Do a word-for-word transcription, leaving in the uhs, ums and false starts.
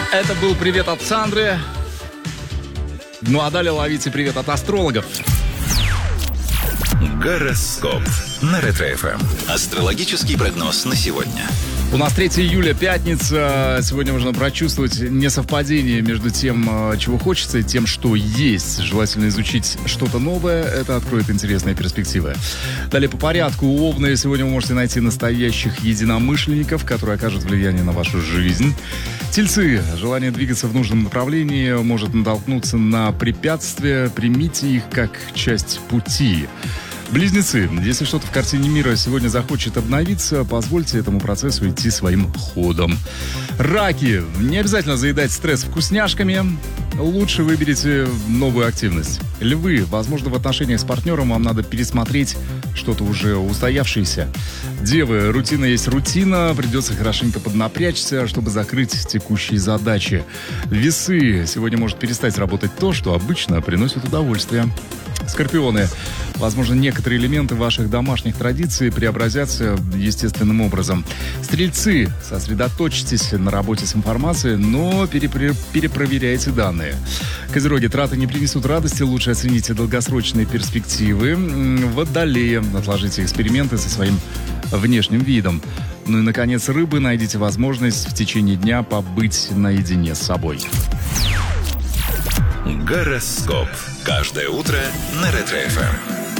Это был привет от Сандры. Ну а далее ловите привет от астрологов. Гороскоп на Ретро-эф эм. Астрологический прогноз на сегодня. У нас третьего июля, пятница. Сегодня можно прочувствовать несовпадение между тем, чего хочется, и тем, что есть. Желательно изучить что-то новое. Это откроет интересные перспективы. Далее по порядку. У Овна сегодня вы можете найти настоящих единомышленников, которые окажут влияние на вашу жизнь. Тельцы. Желание двигаться в нужном направлении может натолкнуться на препятствия. Примите их как часть пути. Близнецы. Если что-то в картине мира сегодня захочет обновиться, позвольте этому процессу идти своим ходом. Раки. Не обязательно заедать стресс вкусняшками. Лучше выберите новую активность. Львы. Возможно, в отношениях с партнером вам надо пересмотреть что-то уже устоявшееся. Девы. Рутина есть рутина. Придется хорошенько поднапрячься, чтобы закрыть текущие задачи. Весы. Сегодня может перестать работать то, что обычно приносит удовольствие. Скорпионы. Возможно, некоторые элементы ваших домашних традиций преобразятся естественным образом. Стрельцы. Сосредоточьтесь на работе с информацией, но перепро- перепроверяйте данные. Козероги. Траты не принесут радости, лучше оцените долгосрочные перспективы. Водолеи. Отложите эксперименты со своим внешним видом. Ну и, наконец, рыбы. Найдите возможность в течение дня побыть наедине с собой. Гороскоп. Каждое утро на Ретро-эф эм.